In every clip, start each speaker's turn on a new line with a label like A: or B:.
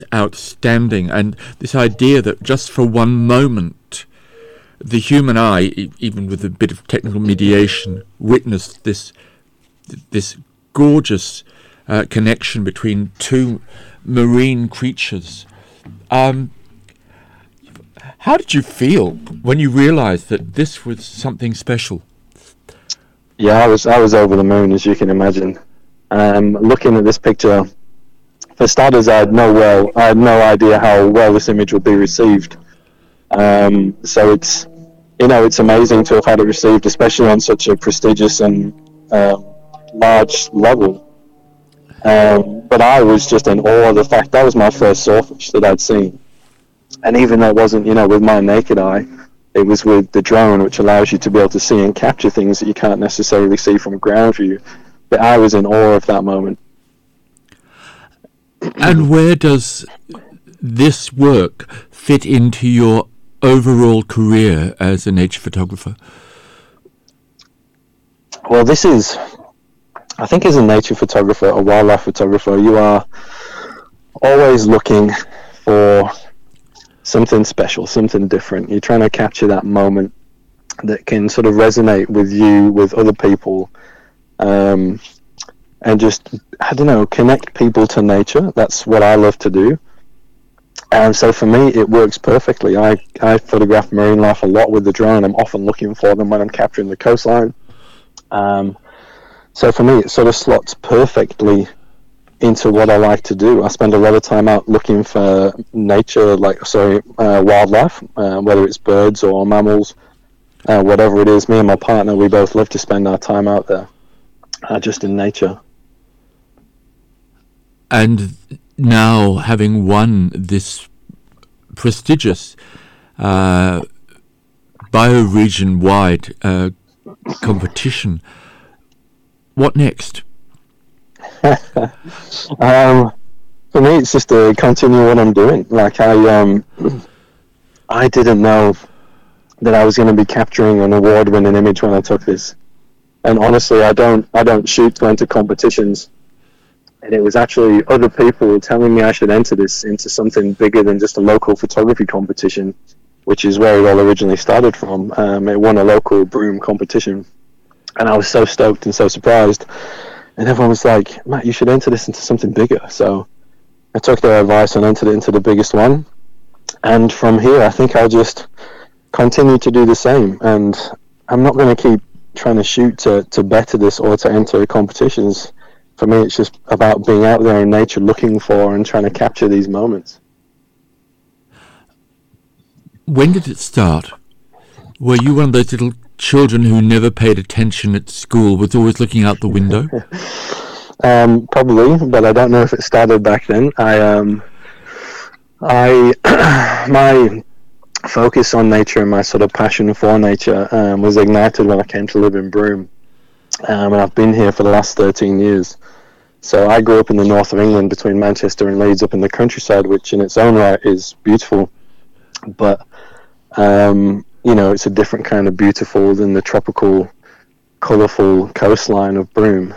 A: outstanding. And this idea that just for one moment, the human eye, even with a bit of technical mediation, witnessed this gorgeous connection between two marine creatures. How did you feel when you realized that this was something special?
B: Yeah, I was over the moon, as you can imagine. Looking at this picture, for starters, I had no idea how well this image would be received. So it's amazing to have had it received, especially on such a prestigious and large level. But I was just in awe of the fact that was my first swordfish that I'd seen. And even though it wasn't, with my naked eye, it was with the drone, which allows you to be able to see and capture things that you can't necessarily see from ground view. But I was in awe of that moment.
A: And where does this work fit into your overall career as a nature photographer?
B: Well, I think as a nature photographer, a wildlife photographer, you are always looking for something special, something different. You're trying to capture that moment that can sort of resonate with you, with other people, and just, connect people to nature. That's what I love to do. And so for me, it works perfectly. I photograph marine life a lot with the drone. I'm often looking for them when I'm capturing the coastline. So for me, it sort of slots perfectly into what I like to do. I spend a lot of time out looking for nature, wildlife, whether it's birds or mammals, whatever it is. Me and my partner, we both love to spend our time out there, just in nature.
A: And now, having won this prestigious bioregion-wide competition, what next?
B: For me, it's just to continue what I'm doing. Like I didn't know that I was going to be capturing an award-winning image when I took this. And honestly, I don't shoot to enter competitions. And it was actually other people telling me I should enter this into something bigger than just a local photography competition, which is where it all originally started from. It won a local broom competition. And I was so stoked and so surprised. And everyone was like, Matt, you should enter this into something bigger. So I took their advice and entered it into the biggest one. And from here, I think I'll just continue to do the same. And I'm not going to keep trying to shoot to better this or to enter competitions. For me, it's just about being out there in nature, looking for and trying to capture these moments.
A: When did it start? Were you one of those little children who never paid attention at school, was always looking out the window?
B: Probably, but I don't know if it started back then. My focus on nature and my sort of passion for nature was ignited when I came to live in Broome. And I've been here for the last 13 years. So I grew up in the north of England between Manchester and Leeds, up in the countryside, which in its own right is beautiful. But, it's a different kind of beautiful than the tropical, colourful coastline of Broome.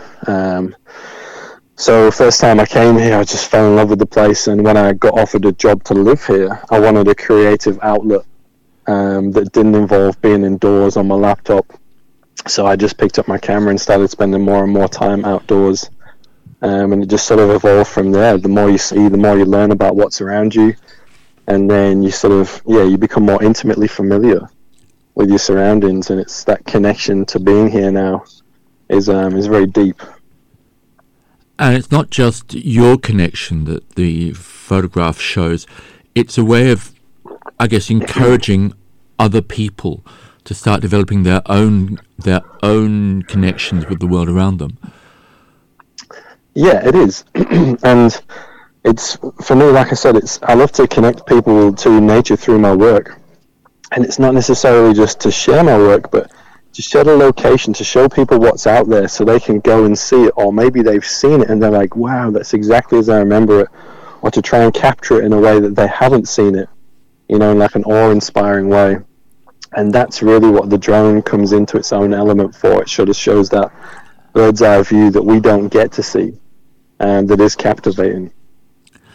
B: So first time I came here, I just fell in love with the place. And when I got offered a job to live here, I wanted a creative outlet that didn't involve being indoors on my laptop. So I just picked up my camera and started spending more and more time outdoors. And it just sort of evolved from there. The more you see, the more you learn about what's around you. And then you sort of, you become more intimately familiar with your surroundings. And it's that connection to being here now is very deep.
A: And it's not just your connection that the photograph shows. It's a way of, I guess, encouraging other people to start developing their own connections with the world around them.
B: Yeah, it is. And it's, for me, like I said, I love to connect people to nature through my work. And it's not necessarily just to share my work, but to show the location, to show people what's out there so they can go and see it, or maybe they've seen it and they're like, wow, that's exactly as I remember it, or to try and capture it in a way that they haven't seen it, in like an awe-inspiring way. And that's really what the drone comes into its own element for. It sort of shows that bird's eye view that we don't get to see, and that is captivating.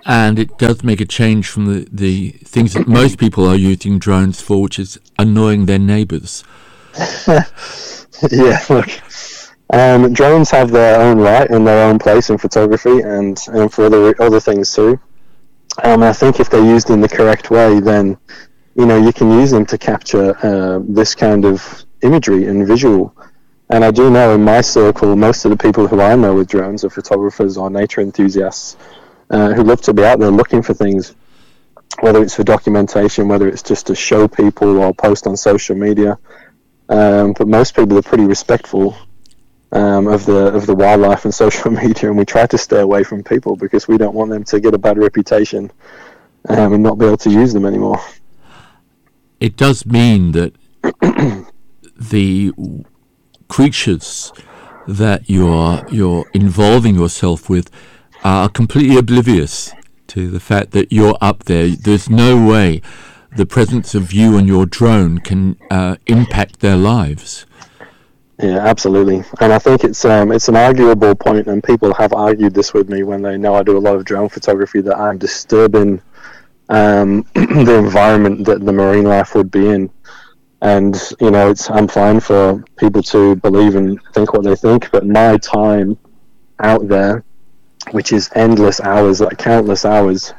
A: And it does make a change from the things that most people are using drones for, which is annoying their neighbours.
B: Yeah, look, drones have their own right and their own place in photography and for other things too. I think if they're used in the correct way, then you can use them to capture this kind of imagery and visual. And I do know in my circle, most of the people who I know with drones are photographers or nature enthusiasts who love to be out there looking for things, whether it's for documentation, whether it's just to show people or post on social media. But most people are pretty respectful of the wildlife and social media, and we try to stay away from people because we don't want them to get a bad reputation and not be able to use them anymore.
A: It does mean that the creatures that you're involving yourself with are completely oblivious to the fact that you're up there. There's no way the presence of you and your drone can impact their lives.
B: Yeah, absolutely. And I think it's an arguable point, and people have argued this with me when they know I do a lot of drone photography, that I'm disturbing the environment that the marine life would be in. And I'm fine for people to believe and think what they think, but my time out there, which is endless hours, like countless hours,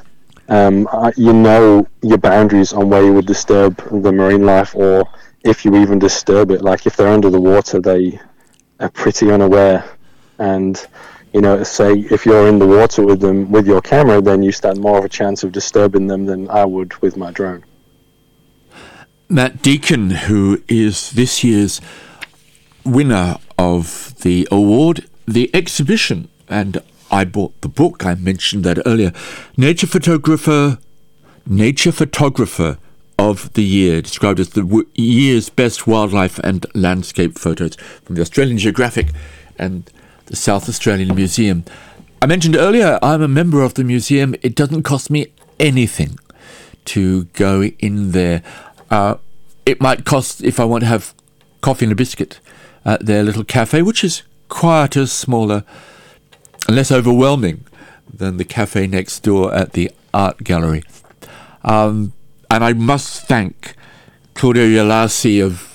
B: your boundaries on where you would disturb the marine life, or if you even disturb it. Like if they're under the water, they are pretty unaware, and say if you're in the water with them with your camera, then you stand more of a chance of disturbing them than I would with my drone.
A: Matt Deacon, who is this year's winner of the award, the exhibition, and I bought the book, I mentioned that earlier, Nature Photographer of the Year, described as the year's best wildlife and landscape photos from the Australian Geographic and the South Australian Museum. I mentioned earlier, I'm a member of the museum. It doesn't cost me anything to go in there. It might cost if I want to have coffee and a biscuit at their little cafe, which is quieter, smaller, and less overwhelming than the cafe next door at the art gallery. And I must thank Claudia Yalasi of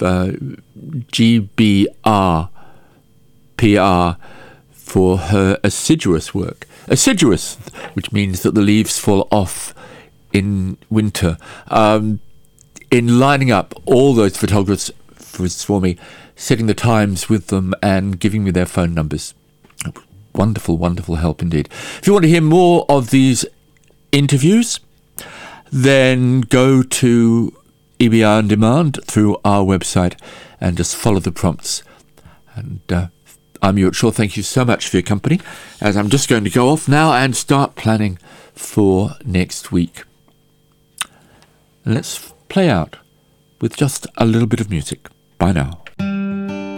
A: GBR PR for her assiduous work. Assiduous, which means that the leaves fall off in winter. In lining up all those photographers for me, setting the times with them and giving me their phone numbers. Wonderful, wonderful help indeed. If you want to hear more of these interviews, then go to EBR On Demand through our website and just follow the prompts. And I'm Ewart Shaw. Thank you so much for your company, as I'm just going to go off now and start planning for next week. Let's play out with just a little bit of music. Bye now.